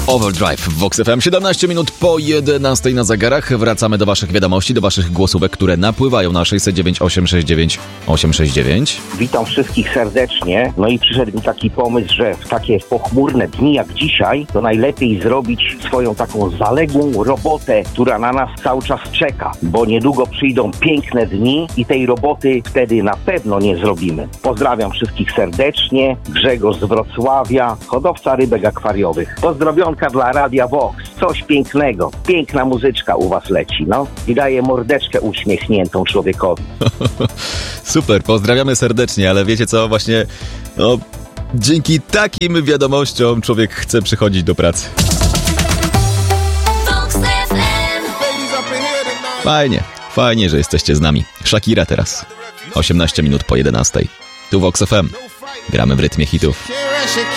Overdrive w Vox FM. 17 minut po 11 na zegarach. Wracamy do waszych wiadomości, do waszych głosówek, które napływają na 609 869 869. Witam wszystkich serdecznie. No i przyszedł mi taki pomysł, że w takie pochmurne dni jak dzisiaj, to najlepiej zrobić swoją taką zaległą robotę, która na nas cały czas czeka, bo niedługo przyjdą piękne dni i tej roboty wtedy na pewno nie zrobimy. Pozdrawiam wszystkich serdecznie. Grzegorz z Wrocławia, hodowca rybek akwariowych. Pozdrowionka dla Radia Vox. Coś pięknego. Piękna muzyczka u was leci, no. I daje mordeczkę uśmiechniętą człowiekowi. Super, pozdrawiamy serdecznie, ale wiecie co, właśnie, no, dzięki takim wiadomościom człowiek chce przychodzić do pracy. Fajnie, że jesteście z nami. Shakira teraz. 18 minut po 11. Tu Vox FM. Gramy w rytmie hitów.